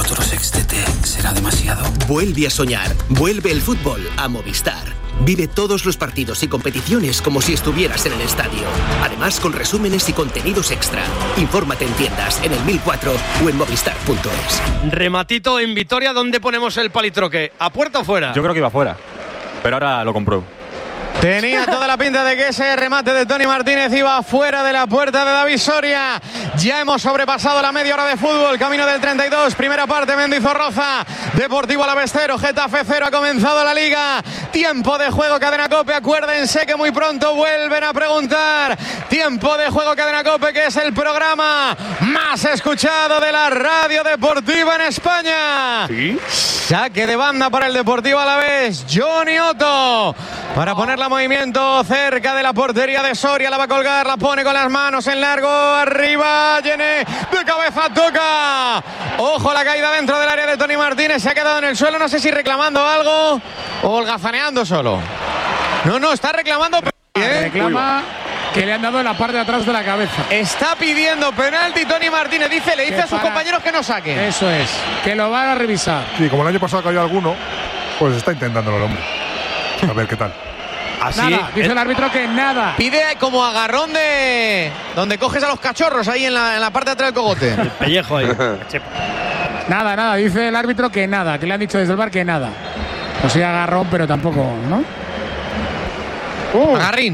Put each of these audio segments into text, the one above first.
Otro sextete será demasiado. Vuelve a soñar. Vuelve el fútbol a Movistar. Vive todos los partidos y competiciones como si estuvieras en el estadio. Además, con resúmenes y contenidos extra. Infórmate en tiendas, en el 1004 o en movistar.es. Rematito en Vitoria, ¿dónde ponemos el palitroque? ¿A puerta o fuera? Yo creo que iba fuera, pero ahora lo compruebo. Tenía toda la pinta de que ese remate de Tony Martínez iba fuera de la puerta de David Soria. Ya hemos sobrepasado la media hora de fútbol, camino del 32, primera parte, Mendizorroza, Deportivo Alavés 0, Getafe 0, ha comenzado la Liga. Tiempo de juego, Cadena COPE, acuérdense que muy pronto vuelven a preguntar. Tiempo de juego, Cadena COPE, que es el programa más escuchado de la radio deportiva en España. ¿Sí? Saque de banda para el Deportivo Alavés, Johnny Otto, para ponerla en movimiento cerca de la portería de Soria, la va a colgar, la pone con las manos en largo, arriba, Llené, de cabeza, toca. Ojo la caída dentro del área de Tony Martínez, se ha quedado en el suelo, no sé si reclamando algo o holgazaneando solo. No, está reclamando. Reclama que le han dado en la parte de atrás de la cabeza. Está pidiendo penalti Tony Martínez, le dice a sus compañeros que no saquen. Eso es, que lo van a revisar. Sí, como el año pasado cayó alguno, pues está intentándolo el hombre. A ver qué tal. Así, nada, dice el árbitro que nada. Pide como agarrón de donde coges a los cachorros, ahí en la parte de atrás del cogote. El pellejo ahí. Nada, dice el árbitro que nada, que le han dicho desde el bar que nada. O sea, agarrón, pero tampoco, ¿no? Agarrín.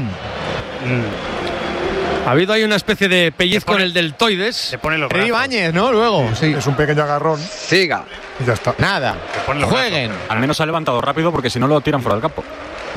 Ha habido ahí una especie de pellizco en el deltoides. Se pone los brazos. Ibáñez, ¿no? Luego, sí. Es un pequeño agarrón. Siga. Y ya está. Nada. Jueguen. Al menos se ha levantado rápido porque si no lo tiran fuera del campo.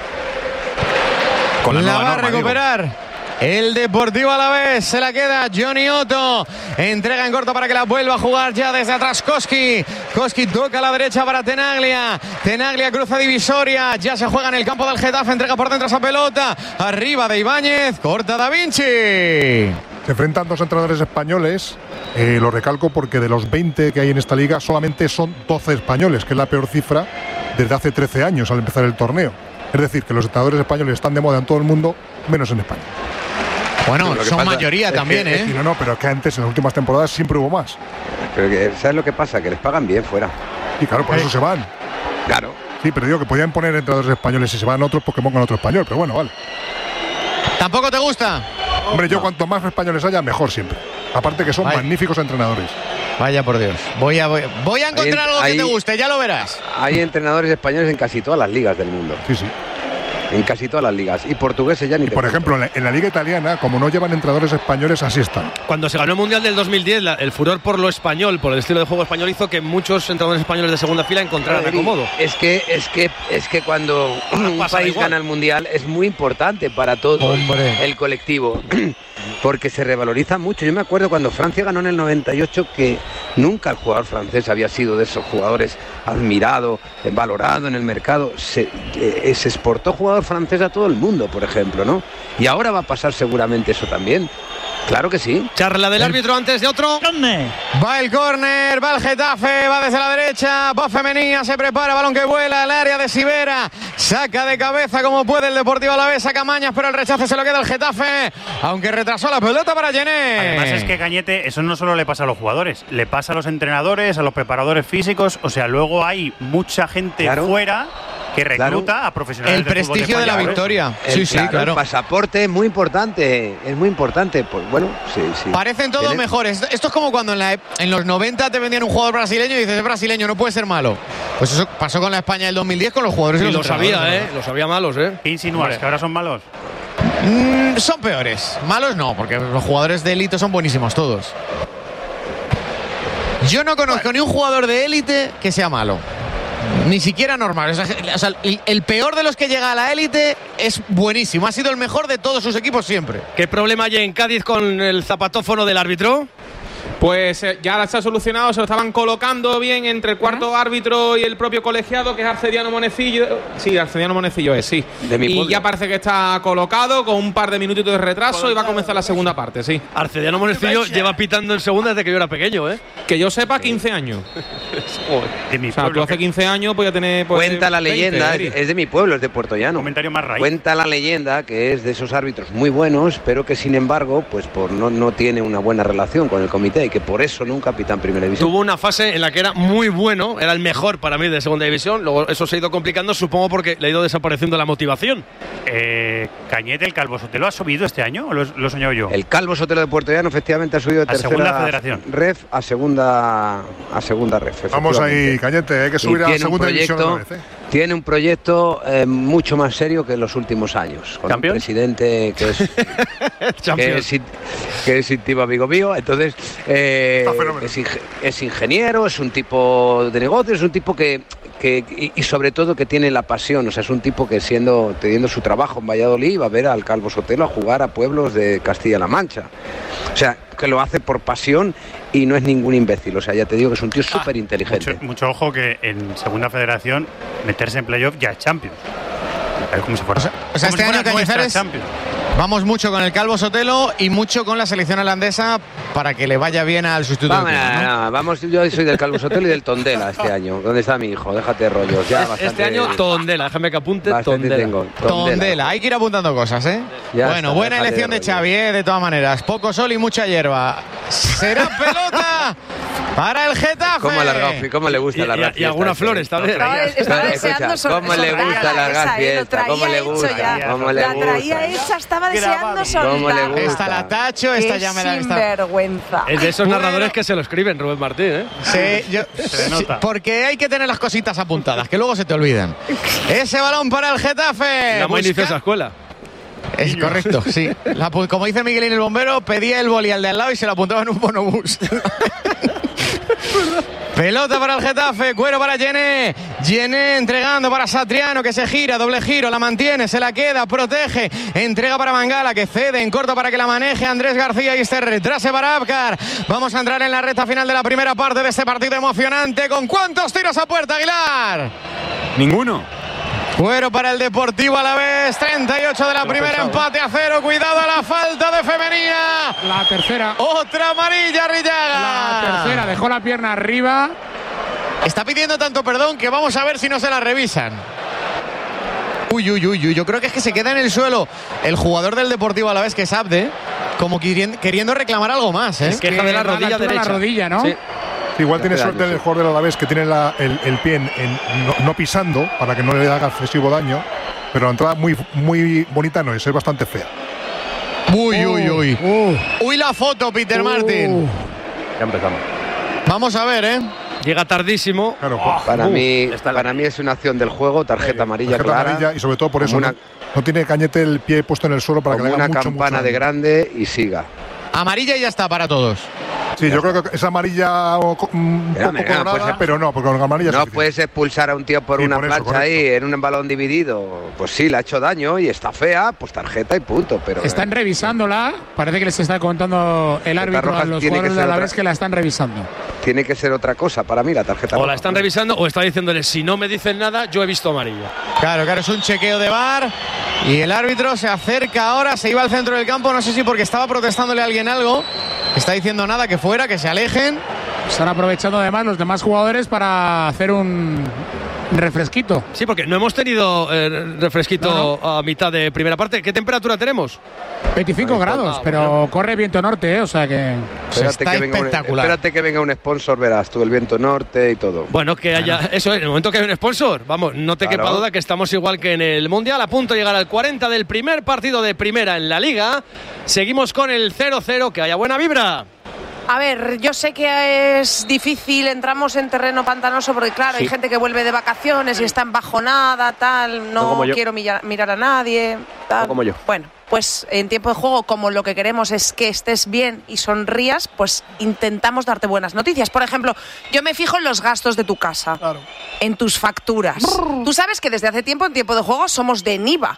Con la va a recuperar el Deportivo Alavés, se la queda Johnny Otto, entrega en corto para que la vuelva a jugar ya desde atrás Koski toca a la derecha para Tenaglia cruza divisoria, ya se juega en el campo del Getafe, entrega por dentro esa pelota, arriba de Ibáñez, corta Da Vinci. Se enfrentan dos entrenadores españoles, lo recalco porque de los 20 que hay en esta liga solamente son 12 españoles, que es la peor cifra desde hace 13 años al empezar el torneo. Es decir, que los entrenadores españoles están de moda en todo el mundo, menos en España. Bueno, son mayoría también, ¿eh? No, pero es que antes, en las últimas temporadas, siempre hubo más. Pero ¿sabes lo que pasa? Que les pagan bien fuera. Y claro, por eso se van. Claro. Sí, pero digo que podían poner entrenadores españoles y se van otros porque pongan otro español, pero bueno, vale. ¿Tampoco te gusta? Hombre, yo cuanto más españoles haya, mejor siempre. Aparte que son magníficos entrenadores. Vaya por Dios. Voy a encontrar algo que te guste, ya lo verás. Hay entrenadores españoles en casi todas las ligas del mundo. Sí. En casi todas las ligas. Y portugueses ya ni te por ejemplo, en la liga italiana, como no llevan entrenadores españoles, así están. Cuando se ganó el Mundial del 2010, el furor por lo español, por el estilo de juego español, hizo que muchos entrenadores españoles de segunda fila encontraran acomodo. Es que cuando un país gana el Mundial es muy importante para todo el colectivo. Porque se revaloriza mucho. Yo me acuerdo cuando Francia ganó en el 98 que nunca el jugador francés había sido de esos jugadores admirado, valorado en el mercado. Se exportó jugador francés a todo el mundo, por ejemplo, ¿no? Y ahora va a pasar seguramente eso también. Claro que sí. Charla del árbitro antes de otro. Va el córner, va el Getafe, va desde la derecha, va Femenía, se prepara, balón que vuela al área de Sivera, saca de cabeza como puede el Deportivo Alavés, saca Mañas, pero el rechace se lo queda el Getafe, aunque retrasó la pelota para Llené. Además es que Cañete, eso no solo le pasa a los jugadores, le pasa a los entrenadores, a los preparadores físicos, o sea, luego hay mucha gente fuera que recluta a profesionales. El prestigio de la victoria. Sí, claro. El pasaporte es muy importante, Pues bueno, sí. Parecen todos mejores. Esto es como cuando en los 90 te vendían un jugador brasileño y dices, es brasileño, no puede ser malo. Pues eso pasó con la España del 2010 con los jugadores. Y lo sabía, lo sabía malos, ¿Qué insinúas? ¿Que ahora son malos? Son peores. Malos no, porque los jugadores de élite son buenísimos todos. Yo no conozco ni un jugador de élite que sea malo. Ni siquiera normal. O sea, el peor de los que llega a la élite es buenísimo. Ha sido el mejor de todos sus equipos siempre. ¿Qué problema hay en Cádiz con el zapatófono del árbitro? Pues ya se ha solucionado, se lo estaban colocando bien entre el cuarto árbitro y el propio colegiado, que es Arcediano Monecillo. Sí, Arcediano Monecillo es, sí. Y ya parece que está colocado con un par de minutitos de retraso y va a comenzar la segunda parte, sí. Arcediano Monecillo lleva pitando en segunda desde que yo era pequeño, ¿eh? Que yo sepa, 15 años. De mi o sea, tú hace 15 años pues ya tenés... Pues, cuenta la leyenda, 20, es de mi pueblo, es de Puerto Llano. Comentario más raíz. Cuenta la leyenda que es de esos árbitros muy buenos, pero que sin embargo, pues no tiene una buena relación con el comité. que por eso no un capitán Primera División. Tuvo una fase en la que era muy bueno, era el mejor para mí de Segunda División, luego eso se ha ido complicando, supongo porque le ha ido desapareciendo la motivación. Cañete, ¿el Calvo Sotelo ha subido este año o lo he soñado yo? El Calvo Sotelo de Puerto Llano efectivamente ha subido de tercera segunda federación. ref a segunda ref. Vamos ahí, Cañete, hay que subir a la segunda división otra vez, Tiene un proyecto mucho más serio que en los últimos años, con un presidente que es íntimo amigo mío. Entonces es ingeniero, es un tipo de negocios, es un tipo que y sobre todo que tiene la pasión, o sea, es un tipo que teniendo su trabajo en Valladolid va a ver al Calvo Sotelo a jugar a pueblos de Castilla-La Mancha. O sea, que lo hace por pasión y no es ningún imbécil. O sea, ya te digo que es un tío súper inteligente. Mucho ojo que en Segunda Federación meterse en playoff ya es Champions. Como si fuera, o sea este año Cañizares vamos mucho con el Calvo Sotelo y mucho con la selección holandesa para que le vaya bien al sustituto. Vamos, yo soy del Calvo Sotelo y del Tondela este año. ¿Dónde está mi hijo? Déjate de rollos. Ya este año Tondela, déjame que apunte Tondela. Hay que ir apuntando cosas, ¿eh? Bueno, buena elección de Xavi, de todas maneras. Poco sol y mucha hierba. Será pelota para el Getafe. ¿Cómo le gusta alargar y algunas flores también. Estaba deseando ¿Cómo le gusta alargar fiesta? ¿Cómo le gusta? La traía hecha, estaba deseando soltar. Esta la tacho, esta ya me la está. Sinvergüenza. Es de esos narradores que se lo escriben, Rubén Martín, Sí, se nota. Porque hay que tener las cositas apuntadas, que luego se te olvidan. Ese balón para el Getafe. La inició esa escuela. Es correcto, sí. Como dice Miguelín el bombero, pedía el boli al de al lado y se lo apuntaba en un bonobús. Pelota para el Getafe, Cuero para Yené. Yené entregando para Satriano, que se gira, doble giro, la mantiene, se la queda, protege, entrega para Mangala, que cede en corto para que la maneje Andrés García y este retrase para Abkar. Vamos a entrar en la recta final de la primera parte de este partido emocionante. ¿Con cuántos tiros a puerta, Aguilar? Ninguno. Cuero para el Deportivo Alavés, 38 de la primera, empate a 0. Cuidado a la falta de Femenía. La tercera. Otra amarilla, Arrillaga. La tercera, dejó la pierna arriba. Está pidiendo tanto perdón que vamos a ver si no se la revisan. Uy, yo creo que es que se queda en el suelo el jugador del Deportivo Alavés, que es Abde, como queriendo reclamar algo más. Es queja de la rodilla derecha. La rodilla, ¿no? Sí. Igual tiene suerte el jugador del Alavés, que tiene el pie no pisando para que no le haga excesivo daño, pero la entrada muy bonita no es bastante fea. Uy, la foto, Peter Martin. Ya empezamos. Vamos a ver, Llega tardísimo. Claro, para mí es una acción del juego, tarjeta amarilla clara. Y sobre todo por eso no tiene Cañete el pie puesto en el suelo para que le haga una campana de grande y siga. Amarilla y ya está para todos. Sí, yo creo que es amarilla un poco colorada, pero no, porque con amarilla no puedes expulsar a un tío por una plancha ahí en un balón dividido. Pues sí, le ha hecho daño y está fea, pues tarjeta y punto. Pero están revisándola, parece que les está contando el árbitro a los jugadores de Alavés que la están revisando. Tiene que ser otra cosa para mí la tarjeta roja. O la están revisando o está diciéndole, si no me dicen nada, yo he visto amarilla. Claro, es un chequeo de VAR y el árbitro se acerca ahora, se iba al centro del campo, no sé si porque estaba protestándole a alguien algo, está diciendo nada, que fuera, que se alejen. Están aprovechando además los demás jugadores para hacer un refresquito. Sí, porque no hemos tenido refresquito a mitad de primera parte. ¿Qué temperatura tenemos? 25 grados, pero corre viento norte, o sea que está espectacular. Espérate que venga un sponsor, verás tú, el viento norte y todo. Bueno, que haya eso, en el momento que haya un sponsor, vamos, no te quepa duda que estamos igual que en el Mundial, a punto de llegar al 40 del primer partido de primera en la Liga. Seguimos con el 0-0, que haya buena vibra. A ver, yo sé que es difícil, entramos en terreno pantanoso porque claro, hay gente que vuelve de vacaciones y está embajonada, tal, no quiero mirar a nadie, tal. No como yo. Bueno, pues en tiempo de juego, como lo que queremos es que estés bien y sonrías, pues intentamos darte buenas noticias. Por ejemplo, yo me fijo en los gastos de tu casa, en tus facturas. Tú sabes que desde hace tiempo en tiempo de juego somos de Niva.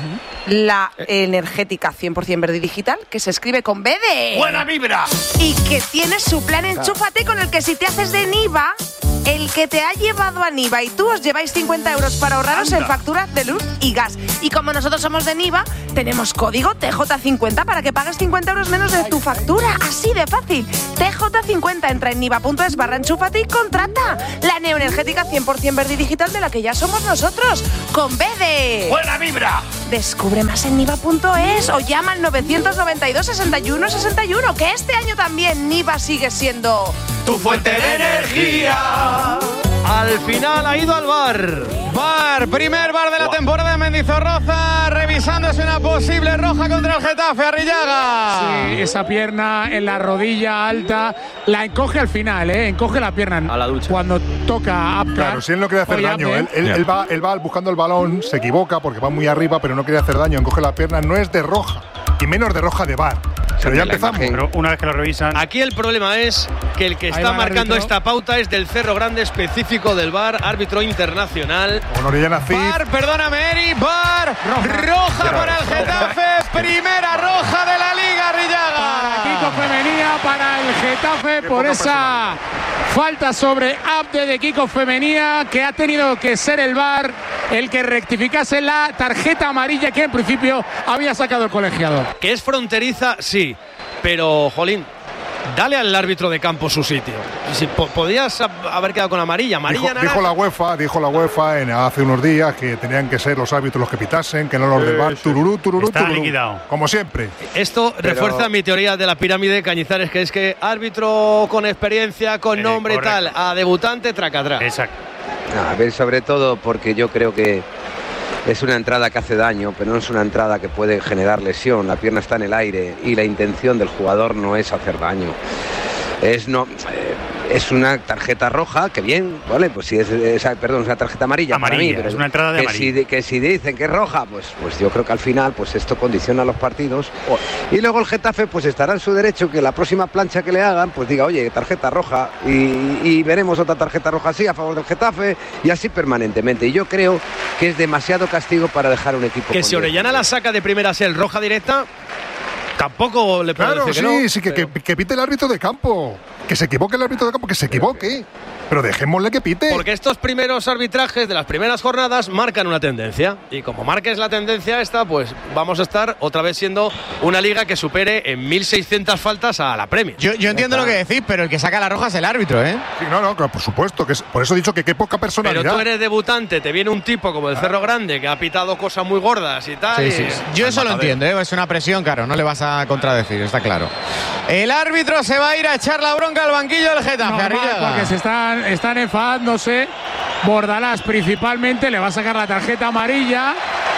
La energética 100% verde y digital, que se escribe con B de ¡buena vibra! Y que tiene su plan Enchúfate, con el que si te haces de Niva, el que te ha llevado a Niva y tú os lleváis 50 euros para ahorraros en facturas de luz y gas. Y como nosotros somos de Niva, tenemos código TJ50 para que pagues 50 euros menos de tu factura. Así de fácil. TJ50, entra en niva.es/enchúfate y contrata la neoenergética 100% verde y digital de la que ya somos nosotros. Con B de ¡buena vibra! Descubre más en niva.es o llama al 992 61 61, que este año también Niva sigue siendo tu fuente de energía. Al final ha ido al VAR. Primer VAR de la temporada de Mendizorroza, revisándose una posible roja contra el Getafe. Arrillaga. Sí, esa pierna en la rodilla alta la encoge al final, encoge la pierna a la ducha cuando toca a Apcar. Claro, si él no quiere hacer daño, él va buscando el balón, se equivoca porque va muy arriba, pero no quiere hacer daño, encoge la pierna, no es de roja, y menos de roja de VAR. Pero ya empezamos. Pero una vez que lo revisan. Aquí el problema es que el que está marcando esta pauta es del Cerro Grande, específico del VAR, árbitro internacional. VAR, perdóname, Eri, VAR, roja para el Getafe, primera roja de la Liga, Arrillaga. Para Kiko Femenía, para el Getafe, por esa falta sobre Abde de Kiko Femenía, que ha tenido que ser el VAR el que rectificase la tarjeta amarilla que en principio había sacado el colegiado. Que es fronteriza, sí, pero, jolín, dale al árbitro de campo su sitio. Si podías haber quedado con amarilla. Dijo la UEFA hace unos días que tenían que ser los árbitros los que pitasen, que no los del VAR. Tururú. Está liquidado. Como siempre. Esto refuerza mi teoría de la pirámide de Cañizares, que es que árbitro con experiencia, con nombre y tal, a debutante, traca atrás. Exacto. A ver, sobre todo porque yo creo que es una entrada que hace daño, pero no es una entrada que puede generar lesión. La pierna está en el aire y la intención del jugador no es hacer daño. Es una tarjeta roja, que bien, vale, pues si es una tarjeta amarilla para mí, pero es una entrada de amarilla. Que si dicen que es roja, pues yo creo que al final pues esto condiciona los partidos. Y luego el Getafe pues estará en su derecho que la próxima plancha que le hagan pues diga, oye, tarjeta roja, y veremos otra tarjeta roja así a favor del Getafe, y así permanentemente. Y yo creo que es demasiado castigo para dejar un equipo. Que si Orellana la saca de primera ser roja directa, tampoco le puedo decir que no. Sí, que pite el árbitro de campo. Que se equivoque el árbitro de campo, que se equivoque. Pero dejémosle que pite. Porque estos primeros arbitrajes de las primeras jornadas marcan una tendencia. Y como marques la tendencia esta, pues vamos a estar otra vez siendo una liga que supere en 1.600 faltas a la Premier. Yo entiendo lo que decís, pero el que saca la roja es el árbitro, ¿eh? Sí, no, por supuesto. Por eso he dicho que qué poca personalidad. Pero tú eres debutante, te viene un tipo como el Cerro Grande que ha pitado cosas muy gordas y tal. Sí. Yo eso lo entiendo, ¿eh? Es una presión, claro, no le vas a contradecir, está claro. El árbitro se va a ir a echar la bronca al banquillo del Getafe. Porque se están enfadándose. Bordalás principalmente le va a sacar la tarjeta amarilla.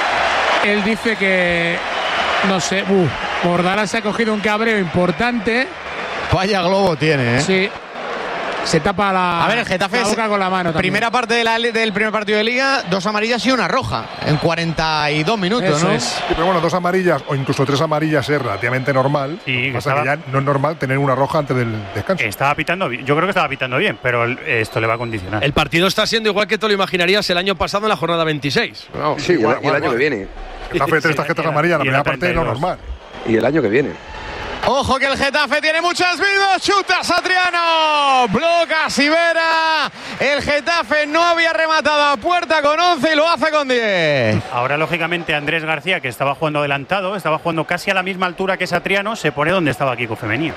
Él dice que no sé, Bordalás se ha cogido un cabreo importante. Vaya globo tiene, ¿eh? Sí. Se tapa el Getafe la boca con la mano. Primera parte del primer partido de Liga, 2 amarillas y 1 roja en 42 minutos, Eso ¿no? es. Sí, pero bueno, 2 amarillas o incluso 3 amarillas es relativamente normal. Sí, que ya no es normal tener una roja antes del descanso. Estaba pitando bien. Yo creo que estaba pitando bien, pero esto le va a condicionar. El partido está siendo igual que tú lo imaginarías el año pasado en la jornada 26. No, sí, igual, y el año que viene. Getafe 3 tarjetas amarillas, la primera parte es lo normal. Y el año que viene. Ojo que el Getafe tiene muchas vidas. Chuta Satriano. Bloca Sivera. El Getafe no había rematado a puerta con 11 y lo hace con 10. Ahora, lógicamente, Andrés García, que estaba jugando adelantado, estaba jugando casi a la misma altura que Satriano, se pone donde estaba Kiko Femenía.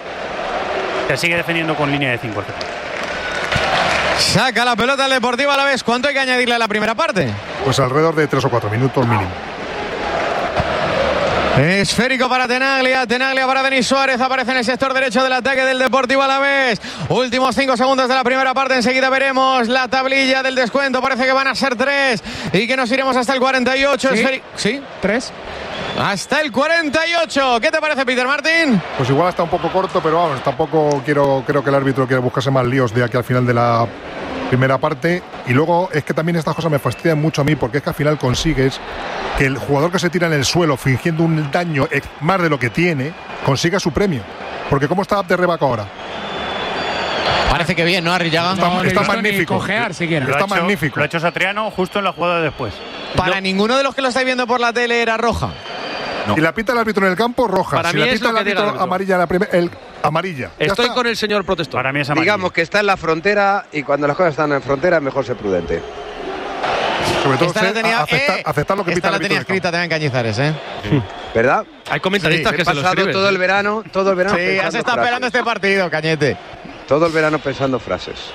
Se sigue defendiendo con línea de 5. Saca la pelota el Deportivo Alavés. ¿Cuánto hay que añadirle a la primera parte? Pues alrededor de 3 o 4 minutos mínimo. Esférico para Tenaglia para Denis Suárez, aparece en el sector derecho del ataque del Deportivo Alavés. Últimos 5 segundos de la primera parte, enseguida veremos la tablilla del descuento, parece que van a ser 3 y que nos iremos hasta el 48. ¿Sí? 3. Hasta el 48. ¿Qué te parece, Peter Martin? Pues igual está un poco corto, pero vamos, tampoco creo que el árbitro quiere buscarse más líos de aquí al final de la primera parte. Y luego es que también estas cosas me fastidian mucho a mí, porque es que al final consigues que el jugador que se tira en el suelo fingiendo un daño más de lo que tiene consiga su premio. Porque ¿cómo está Abde Rebaco ahora? Parece que bien, ¿no, Arrillaga? Está magnífico. Cojear, siquiera. Está magnífico. Lo ha hecho Satriano justo en la jugada de después. Para ninguno de los que lo estáis viendo por la tele era roja. No. Si la pita el árbitro en el campo, roja. Para si mí la es pita lo el que diga árbitro el amarilla, amarilla. Estoy con el señor protestor. Para mí es amarilla. Digamos que está en la frontera y cuando las cosas están en frontera es mejor ser prudente. Sobre todo aceptar lo que pita el árbitro. Esta la tenía escrita también Cañizares, ¿eh? Sí. ¿Verdad? Hay comentaristas que se lo escriben. Todo el verano. Sí, has estado esperando este partido, Cañete. Todo el verano pensando frases.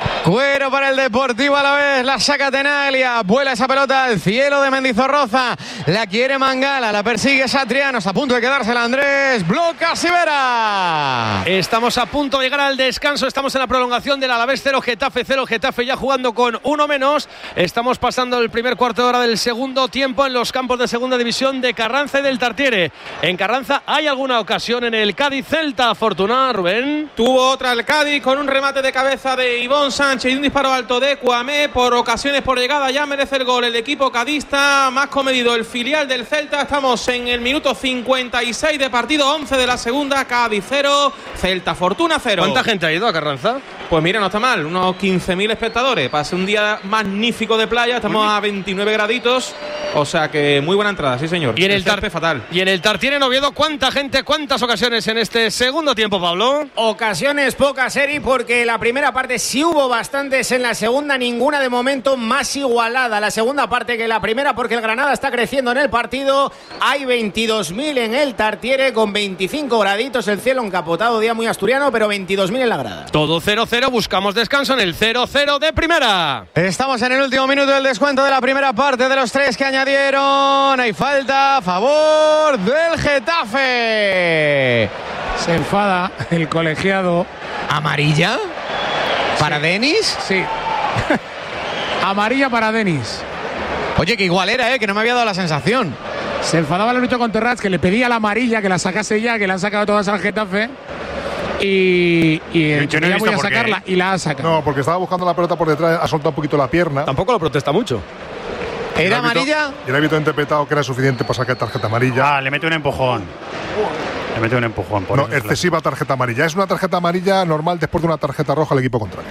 Cuero para el Deportivo Alavés, la saca Tenaglia, vuela esa pelota al cielo de Mendizorroza, la quiere Mangala, la persigue Satriano, está a punto de quedársela Andrés, bloca Sivera. Estamos a punto de llegar al descanso, estamos en la prolongación del Alavés 0, Getafe 0, Getafe ya jugando con uno menos, estamos pasando el primer cuarto de hora del segundo tiempo en los campos de segunda división de Carranza y del Tartiere. En Carranza hay alguna ocasión en el Cádiz Celta, afortunada, Rubén. Tuvo otra el Cádiz con un remate de cabeza de Ivón Sánchez y un disparo alto de Cuamé. Por ocasiones, por llegada, ya merece el gol el equipo cadista. Más comedido el filial del Celta. Estamos en el minuto 56 de partido, 11 de la segunda. Cádiz 0, Celta Fortuna 0. ¿Cuánta gente ha ido a Carranza? Pues mira, no está mal, unos 15.000 espectadores. Para ser un día magnífico de playa, estamos a 29 graditos. O sea que muy buena entrada, sí señor. Y en el fatal. Y en el Tartiere en Oviedo, ¿cuánta gente, cuántas ocasiones en este segundo tiempo, Pablo? Ocasiones pocas, Eri, porque la primera parte sí hubo bastantes, en la segunda ninguna, de momento más igualada la segunda parte que la primera, porque el Granada está creciendo en el partido. Hay 22.000 en el Tartiere con 25 graditos, el cielo encapotado, día muy asturiano, pero 22.000 en la grada. Todo 0-0, buscamos descanso en el 0-0 de primera. Estamos en el último minuto del descuento de la primera parte, de los 3 que añadieron. Hay falta a favor del Getafe. Se enfada el colegiado. ¿Amarilla? ¿Para Denis? Sí. Amarilla para Denis. Oye, que igual era, que no me había dado la sensación. Se enfadaba el árbitro con Terrats, que le pedía la amarilla, que la sacase ya, que la han sacado todas al Getafe. Y yo no he visto voy a sacarla y la ha sacado. No, porque estaba buscando la pelota por detrás, ha soltado un poquito la pierna. Tampoco lo protesta mucho. ¿Era amarilla? Y el árbitro ha interpretado que era suficiente para sacar tarjeta amarilla. Le mete un empujón. Le mete un empujón. No, excesiva tarjeta amarilla. Es una tarjeta amarilla normal después de una tarjeta roja al equipo contrario.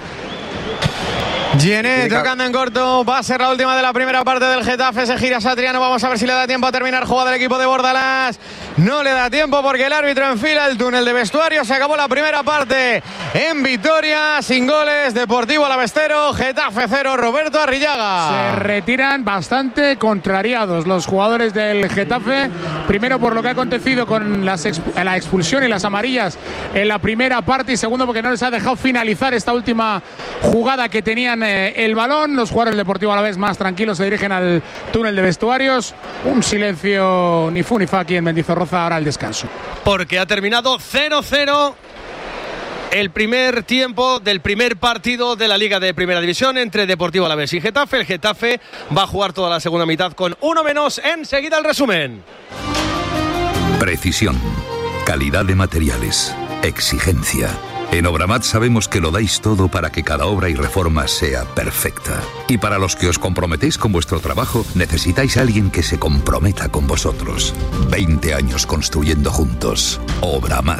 Gené tocando en corto, va a ser la última de la primera parte del Getafe, se gira Satriano, vamos a ver si le da tiempo a terminar jugada del equipo de Bordalás. No le da tiempo porque el árbitro enfila el túnel de vestuario. Se acabó la primera parte en victoria, sin goles. Deportivo Alavés 0, Getafe 0, Roberto Arrillaga. Se retiran bastante contrariados los jugadores del Getafe, primero por lo que ha acontecido con la expulsión y las amarillas en la primera parte, y segundo porque no les ha dejado finalizar esta última jugada que tenían el balón. Los jugadores del Deportivo Alavés más tranquilos se dirigen al túnel de vestuarios. Un silencio ni fu ni fa aquí en Mendizorroza. Ahora el descanso. Porque ha terminado 0-0 el primer tiempo del primer partido de la Liga de Primera División entre Deportivo Alavés y Getafe. El Getafe va a jugar toda la segunda mitad con uno menos. Enseguida el resumen. Precisión, calidad de materiales, exigencia. En Obramat sabemos que lo dais todo para que cada obra y reforma sea perfecta. Y para los que os comprometéis con vuestro trabajo, necesitáis a alguien que se comprometa con vosotros. 20 años construyendo juntos. Obramat.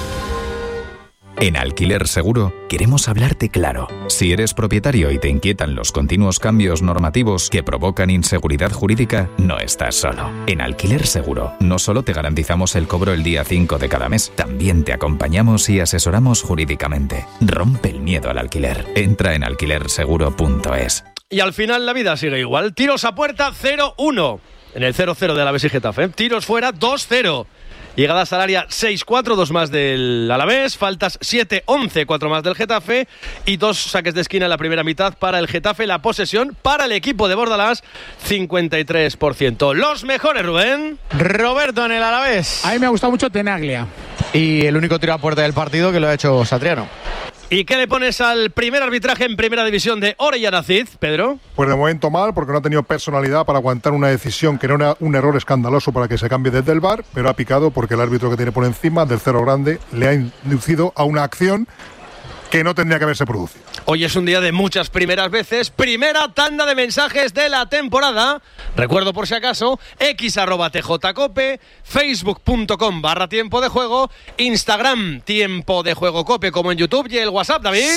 En Alquiler Seguro queremos hablarte claro. Si eres propietario y te inquietan los continuos cambios normativos que provocan inseguridad jurídica, no estás solo. En Alquiler Seguro no solo te garantizamos el cobro el día 5 de cada mes, también te acompañamos y asesoramos jurídicamente. Rompe el miedo al alquiler. Entra en alquilerseguro.es. Y al final la vida sigue igual. Tiros a puerta 0-1 en el 0-0 de Alavés y Getafe. Tiros fuera 2-0. Llegadas al área 6-4, 2 más del Alavés, faltas 7-11, 4 más del Getafe y 2 saques de esquina en la primera mitad para el Getafe. La posesión para el equipo de Bordalás, 53%. Los mejores, Rubén. Roberto en el Alavés. A mí me ha gustado mucho Tenaglia. Y el único tiro a puerta del partido que lo ha hecho Satriano. ¿Y qué le pones al primer arbitraje en primera división de Orellana Cid, Pedro? Pues de momento mal, porque no ha tenido personalidad para aguantar una decisión que era un error escandaloso para que se cambie desde el VAR, pero ha picado porque el árbitro que tiene por encima del cero grande le ha inducido a una acción que no tendría que haberse producido. Hoy es un día de muchas primeras veces. Primera tanda de mensajes de la temporada. Recuerdo por si acaso, x@tjcope, facebook.com/tiempo de juego, Instagram tiempo de juego cope como en YouTube, y el WhatsApp, David.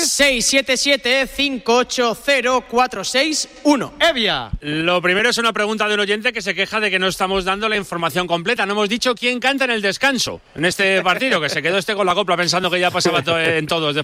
677-580-461. Evia. Lo primero es una pregunta de un oyente que se queja de que no estamos dando la información completa. No hemos dicho quién canta en el descanso en este partido, que se quedó con la copla pensando que ya pasaba en todos después del Mundial.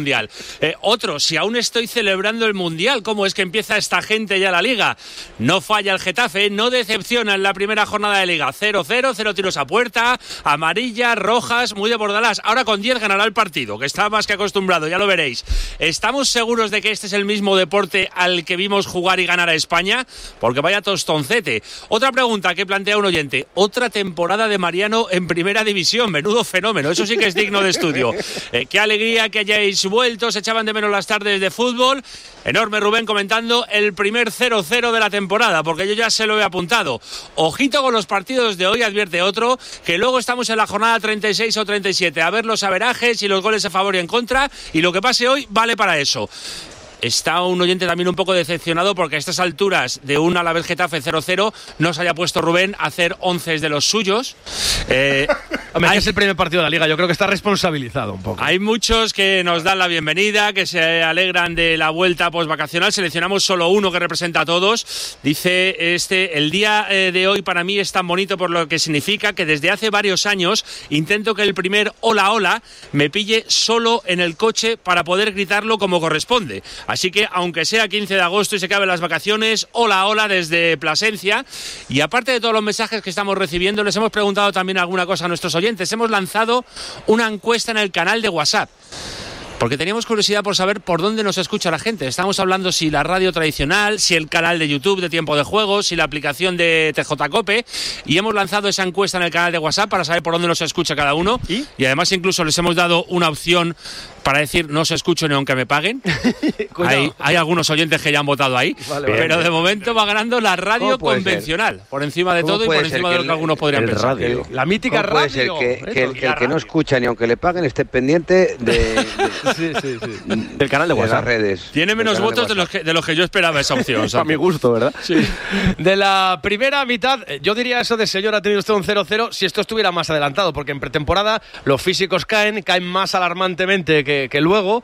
Mundial. Otro, si aún estoy celebrando el Mundial, ¿cómo es que empieza esta gente ya la Liga? No falla el Getafe, no decepciona en la primera jornada de Liga. 0-0, 0 tiros a puerta, amarillas, rojas, muy de Bordalás. Ahora con 10 ganará el partido, que está más que acostumbrado, ya lo veréis. ¿Estamos seguros de que este es el mismo deporte al que vimos jugar y ganar a España? Porque vaya tostoncete. Otra pregunta que plantea un oyente. Otra temporada de Mariano en primera división. Menudo fenómeno. Eso sí que es digno de estudio. Qué alegría que hayáis vuelto. Se echaban de menos las tardes de fútbol. Enorme Rubén comentando el primer 0-0 de la temporada, porque yo ya se lo he apuntado. Ojito con los partidos de hoy, advierte otro, que luego estamos en la jornada 36 o 37. A ver los averajes y los goles a favor y en contra. Y lo que pase hoy vale para eso. Está un oyente también un poco decepcionado porque a estas alturas de un Alavés Getafe 0-0 no se haya puesto Rubén a hacer 11 de los suyos. Hombre, es el primer partido de la Liga, yo creo que está responsabilizado un poco. Hay muchos que nos dan la bienvenida, que se alegran de la vuelta postvacacional. Seleccionamos solo uno que representa a todos. Dice el día de hoy para mí es tan bonito por lo que significa que desde hace varios años intento que el primer hola hola me pille solo en el coche para poder gritarlo como corresponde. Así que, aunque sea 15 de agosto y se acaben las vacaciones, hola, hola desde Plasencia. Y aparte de todos los mensajes que estamos recibiendo, les hemos preguntado también alguna cosa a nuestros oyentes. Hemos lanzado una encuesta en el canal de WhatsApp, porque teníamos curiosidad por saber por dónde nos escucha la gente. Estamos hablando si la radio tradicional, si el canal de YouTube de Tiempo de Juego, si la aplicación de TJ Cope, y hemos lanzado esa encuesta en el canal de WhatsApp para saber por dónde nos escucha cada uno. Y además incluso les hemos dado una opción para decir no os escucho ni aunque me paguen. hay algunos oyentes que ya han votado ahí, pero de momento va ganando la radio convencional, por encima de todo y por encima de lo que algunos podrían pensar. La mítica radio. Puede ser que el que no escucha ni aunque le paguen esté pendiente del canal de WhatsApp. Las redes. Tiene menos votos de los que yo esperaba esa opción. A mi gusto, ¿verdad? Sí. De la primera mitad, yo diría eso de señor, ha tenido usted un 0-0 si esto estuviera más adelantado, porque en pretemporada los físicos caen más alarmantemente que luego.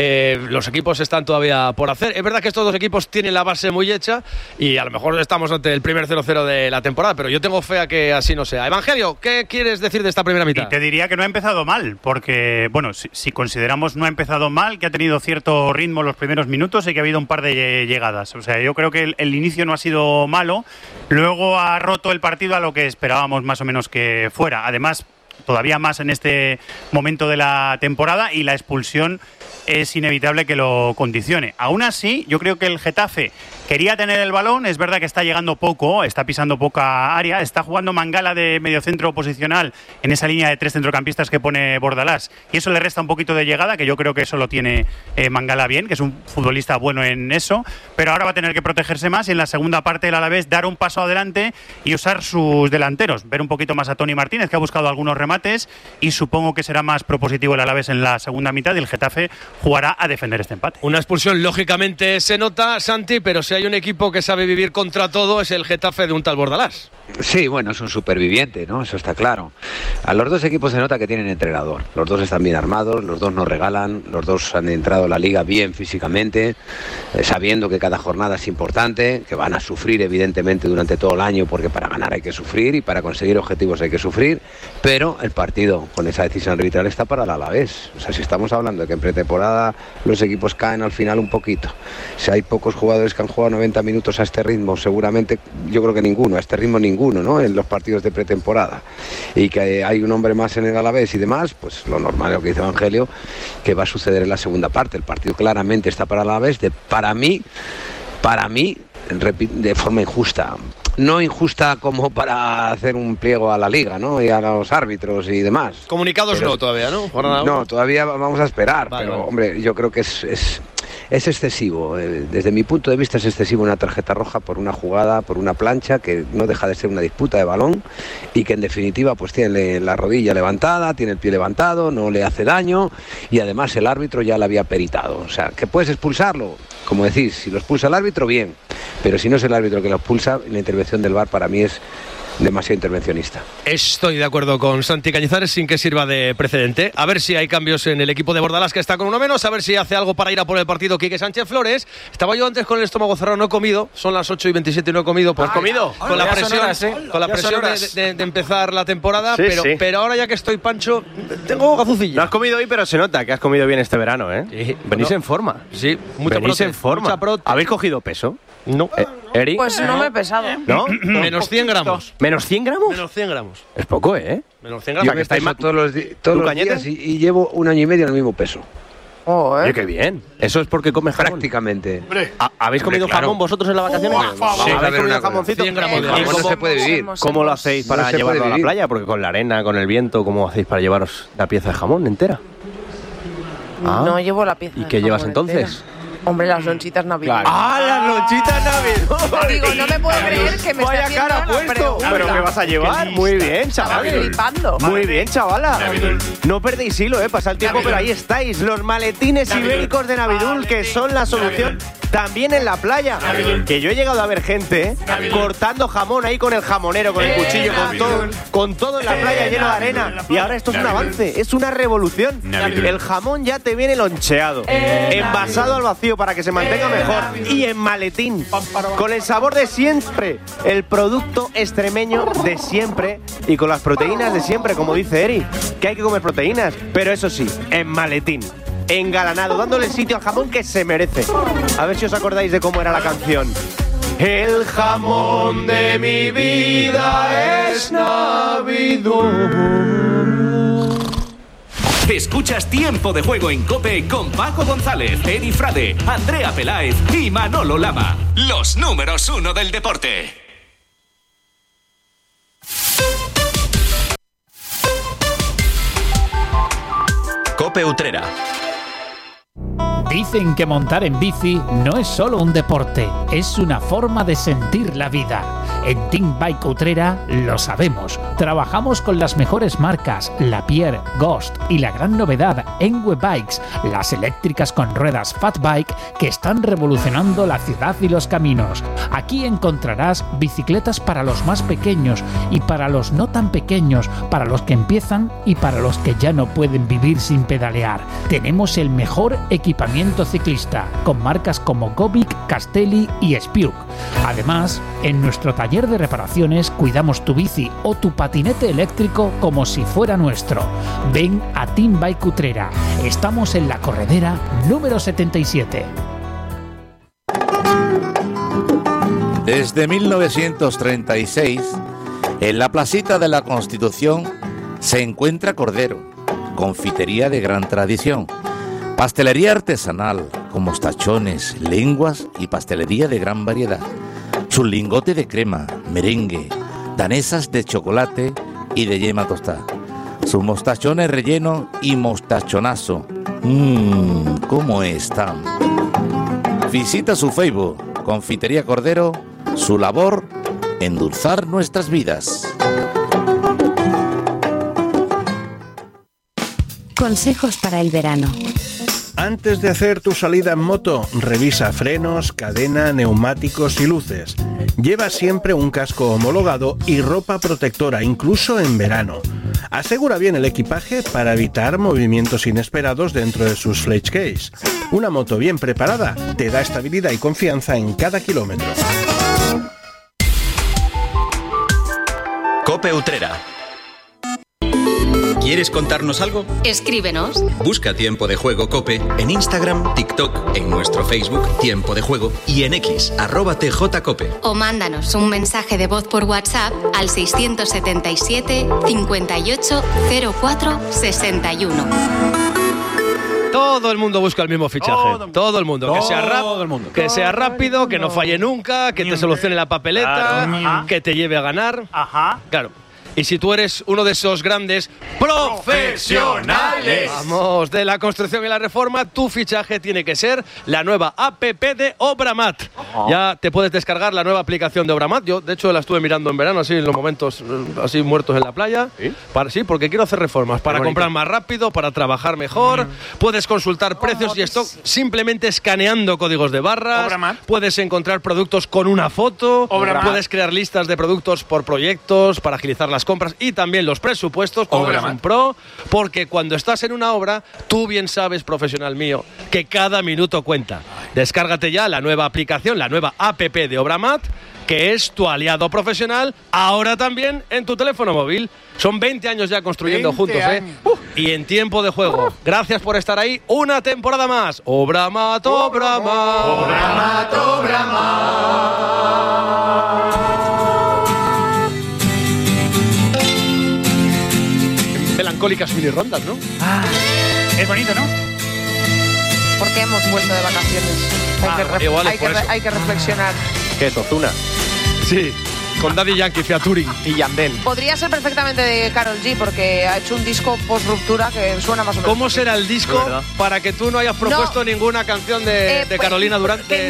Los equipos están todavía por hacer. Es verdad que estos dos equipos tienen la base muy hecha y a lo mejor estamos ante el primer 0-0 de la temporada, pero yo tengo fe a que así no sea. Evangelio, ¿qué quieres decir de esta primera mitad? Y te diría que no ha empezado mal, porque, bueno, si consideramos no ha empezado mal, que ha tenido cierto ritmo los primeros minutos y que ha habido un par de llegadas. O sea, yo creo que el inicio no ha sido malo. Luego ha roto el partido a lo que esperábamos más o menos que fuera. Además, todavía más en este momento de la temporada, y la expulsión es inevitable que lo condicione. Aún así, yo creo que el Getafe quería tener el balón, es verdad que está llegando poco, está pisando poca área, está jugando Mangala de mediocentro posicional en esa línea de 3 centrocampistas que pone Bordalás, y eso le resta un poquito de llegada, que yo creo que eso lo tiene Mangala bien, que es un futbolista bueno en eso, pero ahora va a tener que protegerse más y en la segunda parte del Alavés dar un paso adelante y usar sus delanteros, ver un poquito más a Tony Martínez, que ha buscado algunos remates, y supongo que será más propositivo el Alavés en la segunda mitad, y el Getafe jugará a defender este empate. Una expulsión lógicamente se nota, Santi, pero si hay un equipo que sabe vivir contra todo es el Getafe de un tal Bordalás. Sí, bueno, es un superviviente, ¿no? Eso está claro. A los dos equipos se nota que tienen entrenador. Los dos están bien armados, los dos no regalan, los dos han entrado a la liga bien físicamente, sabiendo que cada jornada es importante, que van a sufrir evidentemente durante todo el año, porque para ganar hay que sufrir y para conseguir objetivos hay que sufrir, pero el partido con esa decisión arbitral está para el Alavés. O sea, si estamos hablando de que en pretemporada los equipos caen al final un poquito, si hay pocos jugadores que han jugado 90 minutos a este ritmo, seguramente, yo creo que ninguno, a este ritmo ninguno, ¿no? En los partidos de pretemporada, y que hay un hombre más en el Alavés y demás, pues lo normal es lo que dice Evangelio, que va a suceder en la segunda parte. El partido claramente está para el Alavés, para mí, de forma injusta. No injusta como para hacer un pliego a la liga, ¿no? Y a los árbitros y demás. Comunicados pero, no todavía, ¿no? No, todavía vamos a esperar, pero hombre, yo creo que es excesivo. Desde mi punto de vista es excesivo una tarjeta roja por una jugada, por una plancha, que no deja de ser una disputa de balón y que en definitiva pues tiene la rodilla levantada, tiene el pie levantado, no le hace daño, y además el árbitro ya la había peritado. O sea, que puedes expulsarlo, como decís, si lo expulsa el árbitro, bien, pero si no es el árbitro que lo expulsa, la intervención del VAR para mí es demasiado intervencionista. Estoy de acuerdo con Santi Cañizares sin que sirva de precedente. A ver si hay cambios en el equipo de Bordalás, que está con uno menos, a ver si hace algo para ir a por el partido Quique Sánchez Flores. Estaba yo antes con el estómago cerrado, no he comido, son las 8:27 y no he comido. Pues comido con la presión de empezar la temporada, pero ahora ya que estoy pancho, tengo gazucilla. No has comido hoy, pero se nota que has comido bien este verano, ¿eh? Sí. Venís en forma. Sí, venís en forma. ¿Habéis cogido peso? No. ¿Eri? Pues no me he pesado. ¿No? Menos 100 gramos. ¿Menos 100 gramos? Menos 100 gramos. Es poco, ¿eh? Menos 100 gramos. Yo me peso todos los días y llevo 1 año y medio en el mismo peso. Oye, qué bien. Eso es porque comes jamón. Prácticamente. ¿Habéis comido jamón vosotros en la vacaciones? ¿Habéis comido jamoncito? 100 gramos de jamón. ¿Cómo no se puede vivir? ¿Cómo lo hacéis para llevarlo a la playa? Porque con la arena, con el viento, ¿cómo hacéis para llevaros la pieza de jamón entera? No llevo la pieza. ¿Y qué llevas entonces? Hombre, las lonchitas navideñas. Las lonchitas navideñas! Digo, no me puedo creer que me esté haciendo la pregunta. ¿Pero qué vas a llevar? Muy bien, chaval. Flipando. Muy bien, chavala. No perdéis hilo, pasa el tiempo, pero ahí estáis. Los maletines ibéricos de Navidul, que son la solución también en la playa. Que yo he llegado a ver gente cortando jamón ahí con el jamonero, con el cuchillo, con todo en la playa lleno de arena. Y ahora esto es un avance, es una revolución. El jamón ya te viene loncheado, envasado al vacío para que se mantenga mejor y en maletín, con el sabor de siempre, el producto extremeño de siempre y con las proteínas de siempre, como dice Eri, que hay que comer proteínas, pero eso sí, en maletín, engalanado, dándole sitio al jamón que se merece. A ver si os acordáis de cómo era la canción. El jamón de mi vida es Navidul. Escuchas Tiempo de Juego en COPE con Paco González, Eri Frade, Andrea Peláez y Manolo Lama. Los números 1 del deporte. COPE Utrera. Dicen que montar en bici no es solo un deporte, es una forma de sentir la vida. En Team Bike Utrera lo sabemos. Trabajamos con las mejores marcas, Lapierre, Ghost y la gran novedad, Enwe Bikes, las eléctricas con ruedas Fat Bike que están revolucionando la ciudad y los caminos. Aquí encontrarás bicicletas para los más pequeños y para los no tan pequeños, para los que empiezan y para los que ya no pueden vivir sin pedalear. Tenemos el mejor equipamiento ciclista, con marcas como Gobic, Castelli y Spiuk. Además, en nuestro taller de reparaciones cuidamos tu bici o tu patinete eléctrico como si fuera nuestro. Ven a Team Bike Utrera. Estamos en la corredera número 77. Desde 1936, en la placita de la Constitución se encuentra Cordero, confitería de gran tradición, pastelería artesanal con mostachones, lenguas y pastelería de gran variedad. Su lingote de crema, merengue, danesas de chocolate y de yema tostada. Sus mostachones relleno y mostachonazo. ¿Cómo están? Visita su Facebook, Confitería Cordero, su labor, endulzar nuestras vidas. Consejos para el verano. Antes de hacer tu salida en moto, revisa frenos, cadena, neumáticos y luces. Lleva siempre un casco homologado y ropa protectora, incluso en verano. Asegura bien el equipaje para evitar movimientos inesperados dentro de sus fletchcase. Una moto bien preparada te da estabilidad y confianza en cada kilómetro. COPE Utrera. ¿Quieres contarnos algo? Escríbenos. Busca Tiempo de Juego COPE en Instagram, TikTok, en nuestro Facebook Tiempo de Juego y en X, @TJCOPE. O mándanos un mensaje de voz por WhatsApp al 677 58 04 61. Todo el mundo busca el mismo fichaje. Todo el mundo. Que sea rápido, que no falle nunca, que te solucione la papeleta, que te lleve a ganar. Ajá. Claro. Y si tú eres uno de esos grandes profesionales, vamos, de la construcción y la reforma, tu fichaje tiene que ser la nueva APP de Obramat. Ya te puedes descargar la nueva aplicación de Obramat. Yo, de hecho, la estuve mirando en verano, así en los momentos así muertos en la playa. Sí, porque quiero hacer reformas, para comprar más rápido, para trabajar mejor. Puedes consultar precios y stock simplemente escaneando códigos de barras. Obramat. Puedes encontrar productos con una foto. Puedes crear listas de productos por proyectos para agilizar las compras y también los presupuestos como eres un pro, porque cuando estás en una obra, tú bien sabes, profesional mío, que cada minuto cuenta. Descárgate ya la nueva aplicación, la nueva APP de Obramat, que es tu aliado profesional, ahora también en tu teléfono móvil. Son 20 años ya construyendo juntos, y en tiempo de juego. Gracias por estar ahí una temporada más. Obramat, Obramat. Obramat, Obramat. Melancólicas mini rondas, ¿no? Es bonito, ¿no? Porque hemos vuelto de vacaciones. Hay que reflexionar. ¿Qué es Ozuna? Sí, con Daddy Yankee, featuring y Yandel. Podría ser perfectamente de Karol G, porque ha hecho un disco post-ruptura que suena más o menos. ¿Cómo será el disco para que tú no hayas propuesto ninguna canción de Carolina Durante?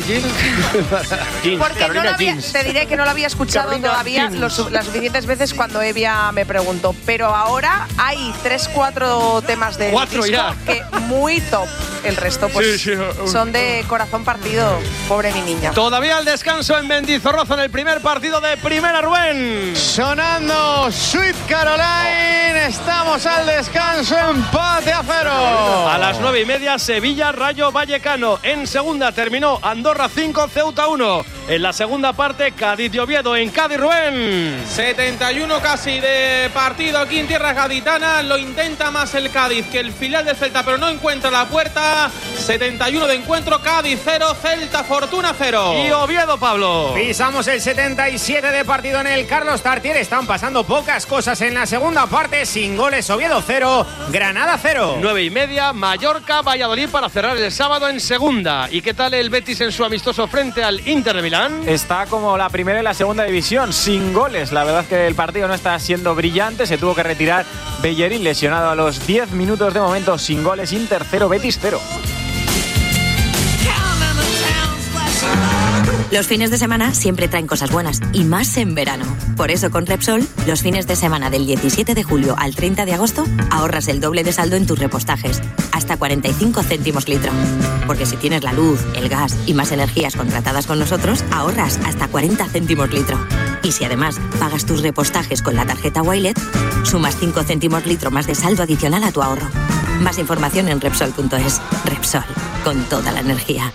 Porque no te diré que no lo había escuchado todavía las suficientes veces cuando Evia me preguntó. Pero ahora hay 3-4 temas de disco que muy top. El resto pues son de corazón partido. Pobre mi niña. Todavía el descanso en Mendizorroza en el primer partido de Primera, Rubén. Sonando Sweet Caroline. Estamos al descanso, empate a 0. A las 9:30, Sevilla Rayo Vallecano. En segunda terminó Andorra 5, Ceuta 1. En la segunda parte, Cádiz y Oviedo. En Cádiz, Rubén. 71 casi de partido aquí en tierras gaditanas. Lo intenta más el Cádiz que el filial del Celta, pero no encuentra la puerta. 71 de encuentro, Cádiz 0, Celta Fortuna 0. Y Oviedo, Pablo. Pisamos el 77 de partido en el Carlos Tartiere. Están pasando pocas cosas en la segunda parte. Sin goles, Oviedo 0, Granada 0. 9:30, Mallorca, Valladolid para cerrar el sábado en segunda. ¿Y qué tal el Betis en su amistoso frente al Inter de Milán? Está como la primera y la segunda división, sin goles. La verdad es que el partido no está siendo brillante. Se tuvo que retirar Bellerín, lesionado a los 10 minutos de momento. Sin goles, Inter 0, Betis 0. Los fines de semana siempre traen cosas buenas, y más en verano. Por eso con Repsol, los fines de semana del 17 de julio al 30 de agosto, ahorras el doble de saldo en tus repostajes, hasta 45 céntimos litro. Porque si tienes la luz, el gas y más energías contratadas con nosotros, ahorras hasta 40 céntimos litro. Y si además pagas tus repostajes con la tarjeta Wilet, sumas 5 céntimos litro más de saldo adicional a tu ahorro. Más información en Repsol.es. Repsol, con toda la energía.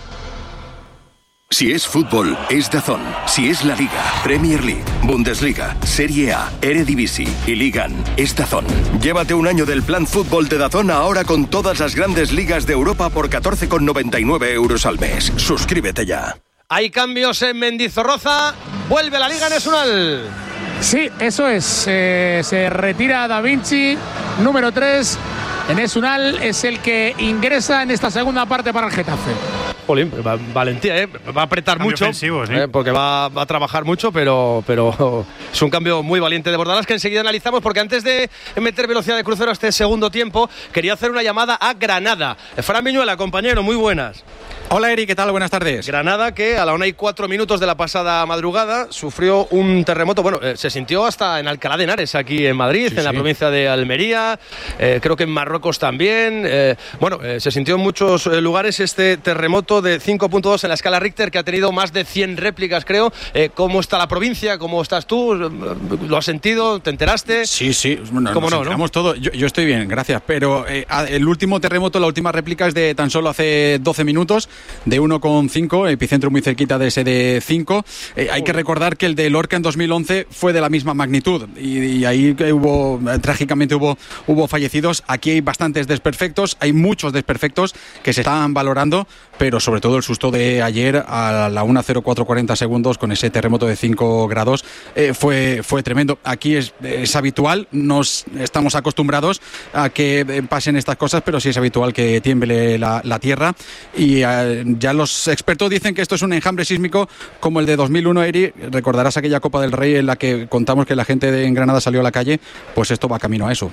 Si es fútbol, es DAZN. Si es la Liga, Premier League, Bundesliga, Serie A, Eredivisie y Ligan, es DAZN. Llévate un año del plan fútbol de DAZN ahora con todas las grandes ligas de Europa por 14,99 € al mes. Suscríbete ya. Hay cambios en Mendizorroza. Vuelve la Liga Nacional. Sí, eso es. Se retira Da Vinci, número 3. Enes Unal es el que ingresa en esta segunda parte para el Getafe. Jolín, valentía, va a apretar mucho, ofensivo, sí. Porque va a trabajar mucho, pero es un cambio muy valiente de Bordalás que enseguida analizamos, porque antes de meter velocidad de crucero a este segundo tiempo, quería hacer una llamada a Granada. Fran Viñuela, compañero, muy buenas. Hola Eri, ¿qué tal? Buenas tardes. Granada, que a la 1:04 de la pasada madrugada sufrió un terremoto. Bueno, se sintió hasta en Alcalá de Henares, aquí en Madrid, en la provincia de Almería, creo que en Marruecos también. Se sintió en muchos lugares este terremoto de 5.2 en la escala Richter, que ha tenido más de 100 réplicas, creo. ¿Cómo está la provincia? ¿Cómo estás tú? ¿Lo has sentido? ¿Te enteraste? Sí. Bueno, nos enteramos todo. Yo estoy bien, gracias. Pero el último terremoto, la última réplica es de tan solo hace 12 minutos. De 1,5, epicentro muy cerquita de ese de 5. Hay que recordar que el de Lorca en 2011 fue de la misma magnitud y ahí trágicamente hubo fallecidos. Aquí hay bastantes desperfectos, hay muchos desperfectos que se están valorando, pero sobre todo el susto de ayer a la 1:04:40 segundos con ese terremoto de 5 grados fue tremendo. Aquí es habitual, estamos acostumbrados a que pasen estas cosas, pero sí es habitual que tiemble la tierra, y ya los expertos dicen que esto es un enjambre sísmico como el de 2001, Eri. Recordarás aquella Copa del Rey en la que contamos que la gente en Granada salió a la calle. Pues esto va camino a eso.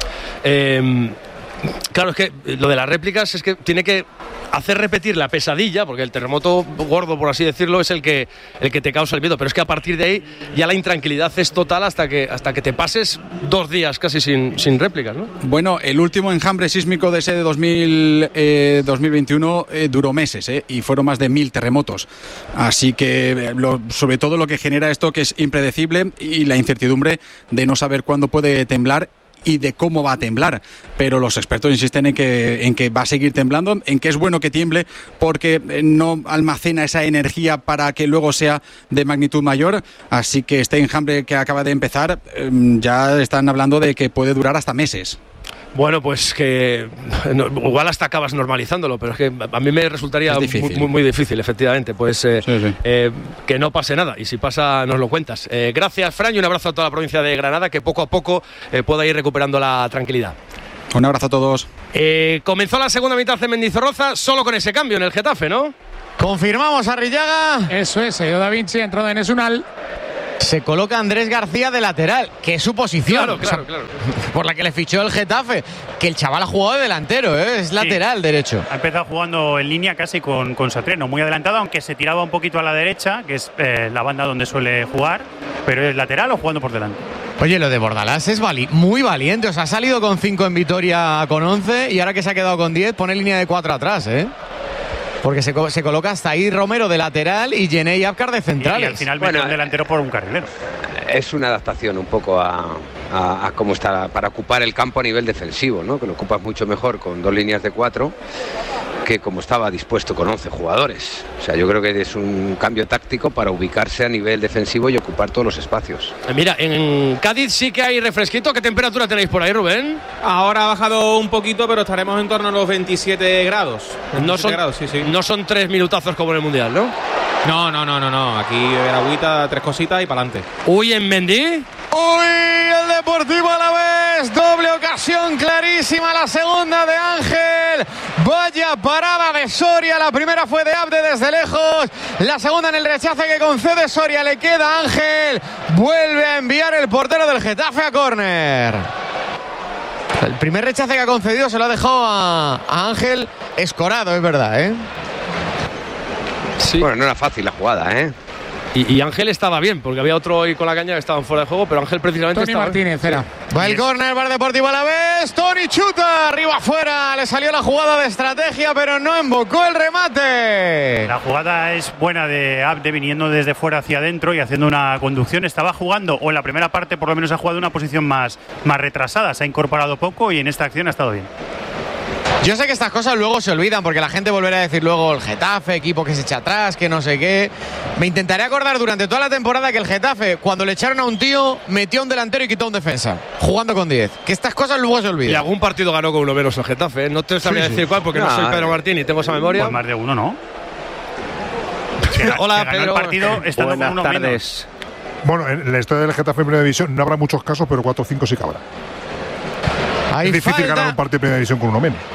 Claro, es que lo de las réplicas es que tiene que hacer repetir la pesadilla, porque el terremoto gordo, por así decirlo, es el que te causa el miedo, pero es que a partir de ahí ya la intranquilidad es total hasta que te pases 2 días casi sin réplicas, ¿no? Bueno, el último enjambre sísmico de ese de 2021 duró meses, y fueron más de 1000 terremotos, así que sobre todo lo que genera esto, que es impredecible, y la incertidumbre de no saber cuándo puede temblar y de cómo va a temblar, pero los expertos insisten en que va a seguir temblando, en que es bueno que tiemble porque no almacena esa energía para que luego sea de magnitud mayor, así que este enjambre que acaba de empezar ya están hablando de que puede durar hasta meses. Bueno, pues que igual hasta acabas normalizándolo, pero es que a mí me resultaría muy difícil, efectivamente, pues que no pase nada, y si pasa nos lo cuentas. Gracias, Fran, y un abrazo a toda la provincia de Granada, que poco a poco pueda ir recuperando la tranquilidad. Un abrazo a todos. Comenzó la segunda mitad de Mendizorroza solo con ese cambio en el Getafe, ¿no? Confirmamos a Arrillaga. Eso es, Da Vinci ha entrado en Esunal. Se coloca Andrés García de lateral, que es su posición. Claro. Por la que le fichó el Getafe. Que el chaval ha jugado de delantero, es lateral derecho. Ha empezado jugando en línea casi con Satreno, muy adelantado, aunque se tiraba un poquito a la derecha, que es la banda donde suele jugar, pero es lateral o jugando por delante. Oye, lo de Bordalás es muy valiente. O sea, ha salido con 5 en Vitoria con 11, y ahora que se ha quedado con 10, pone línea de 4 atrás, porque se coloca hasta ahí Romero de lateral y Gené y Abkar de centrales. Y al final mete un delantero por un carrilero. Es una adaptación un poco a cómo está para ocupar el campo a nivel defensivo, ¿no? Que lo ocupas mucho mejor con 2 líneas de 4 que como estaba dispuesto con 11 jugadores. O sea, yo creo que es un cambio táctico para ubicarse a nivel defensivo y ocupar todos los espacios. Mira, en Cádiz sí que hay refresquito. ¿Qué temperatura tenéis por ahí, Rubén? Ahora ha bajado un poquito, pero estaremos en torno a los 27 grados. No son 3 minutazos como en el Mundial, ¿no? No. Aquí beber agüita, 3 cositas y para adelante. Uy, en Mendy. Uy, el Deportivo Alavés. Doble ocasión clarísima. La segunda de Ángel. Vaya parada de Soria. La primera fue de Abde desde lejos. La segunda en el rechace que concede Soria. Le queda Ángel. Vuelve a enviar el portero del Getafe a córner. El primer rechace que ha concedido se lo ha dejado a Ángel escorado, es verdad, Sí. Bueno, no era fácil la jugada, Y Ángel estaba bien, porque había otro hoy con la caña que estaban fuera de juego, pero Ángel precisamente Tony estaba Martínez bien. era. Va el córner para Deportivo Alavés. Tony chuta, arriba afuera. Le salió la jugada de estrategia, pero no embocó el remate. La jugada es buena de Abde, viniendo desde fuera hacia adentro y haciendo una conducción. Estaba jugando, o en la primera parte por lo menos ha jugado una posición más retrasada. Se ha incorporado poco y en esta acción ha estado bien. Yo sé que estas cosas luego se olvidan, porque la gente volverá a decir luego el Getafe, equipo que se echa atrás, que no sé qué. Me intentaré acordar durante toda la temporada que el Getafe, cuando le echaron a un tío, metió a un delantero y quitó a un defensa, jugando con 10. Que estas cosas luego se olvidan. Y algún partido ganó con uno menos el Getafe, No te sabría decir cuál, porque no soy Pedro Martín y tengo esa memoria. Pues más de uno, ¿no? Hola, Pedro. El partido estando con uno menos. Bueno, en la historia del Getafe en Primera División no habrá muchos casos, pero 4 o 5 sí que habrá. Es difícil ganar un partido de Primera División con uno menos.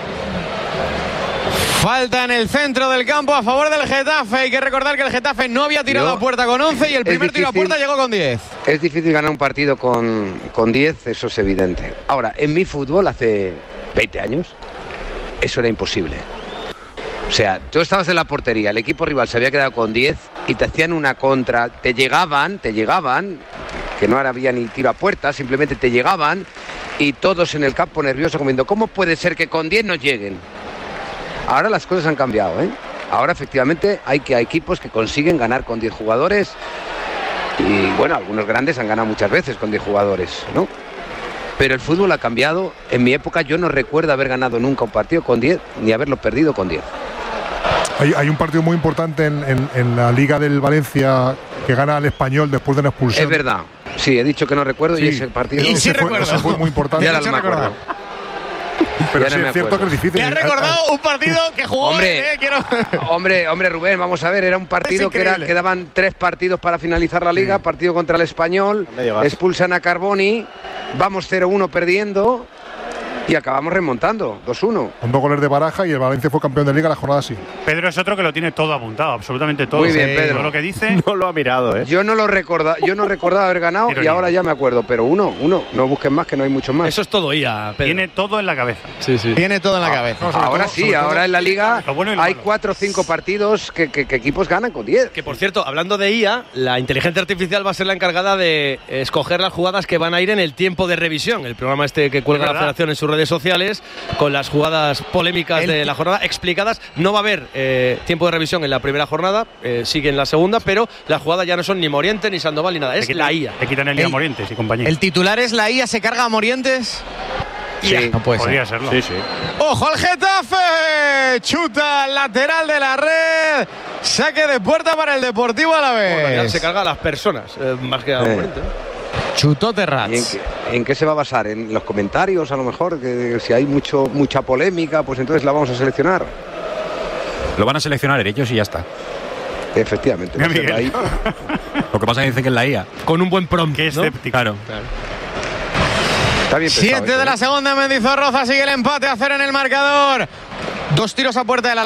Falta en el centro del campo a favor del Getafe. Hay que recordar que el Getafe no había tirado a puerta con 11 y el primer tiro a puerta llegó con 10. Es difícil ganar un partido con 10, eso es evidente. Ahora, en mi fútbol hace 20 años, eso era imposible. O sea, tú estabas en la portería, el equipo rival se había quedado con 10 y te hacían una contra, te llegaban, que no había ni tiro a puerta, simplemente te llegaban y todos en el campo nerviosos comiendo, ¿cómo puede ser que con 10 no lleguen? Ahora las cosas han cambiado, Ahora efectivamente hay equipos que consiguen ganar con 10 jugadores y bueno, algunos grandes han ganado muchas veces con 10 jugadores, ¿no? Pero el fútbol ha cambiado. En mi época yo no recuerdo haber ganado nunca un partido con 10 ni haberlo perdido con 10. Hay un partido muy importante en la Liga del Valencia que gana al Español después de una expulsión. Es verdad. Sí, he dicho que no recuerdo y ese partido... Y sí recuerdo. Ese fue muy importante. Ya no me acuerdo. Pero sí es cierto que es difícil. Me ha recordado un partido que jugó. Hombre, Rubén, vamos a ver, era un partido que quedaban 3 partidos para finalizar la liga, partido contra el Español, expulsan a Carboni, vamos 0-1 perdiendo y acabamos remontando, 2-1. Con 2 goles de Baraja y el Valencia fue campeón de liga la jornada así. Pedro es otro que lo tiene todo apuntado, absolutamente todo. Muy bien, Pedro. Todo lo que dice. No lo ha mirado, ¿eh? Yo no recordaba haber ganado y ahora ya me acuerdo, pero uno, no busquen más, que no hay muchos más. Eso es todo IA, Pedro. Tiene todo en la cabeza. Sí. Tiene todo en la cabeza. Ahora sí, ahora en la liga hay 4 o 5 partidos que equipos ganan con 10. Que por cierto, hablando de IA, la inteligencia artificial va a ser la encargada de escoger las jugadas que van a ir en el tiempo de revisión, el programa este que cuelga la Federación en sus redes sociales, con las jugadas polémicas de la jornada explicadas. No va a haber tiempo de revisión en la primera jornada, sigue en la segunda, pero las jugadas ya no son ni Morientes ni Sandoval ni nada, es la IA. Le quitan el día Morientes y compañía. ¿El titular es la IA se carga a Morientes? Sí, no puede podría ser. serlo. Sí. ¡Ojo al Getafe! Chuta lateral de la red. Saque de puerta para el Deportivo Alavés. Bueno, se carga a las personas, más que a Morientes. Chutó Terrats. ¿En qué se va a basar? ¿En los comentarios, a lo mejor? Que si hay mucha polémica, pues entonces la vamos a seleccionar. Lo van a seleccionar ellos y ya está. Efectivamente. Ahí. Lo que pasa es que dicen que es la IA. Con un buen prompt, que es ¿no? escéptico. Claro. Está bien pensado, 7 de la segunda, Mendizorroza sigue el empate a 0 en el marcador. 2 tiros a puerta de la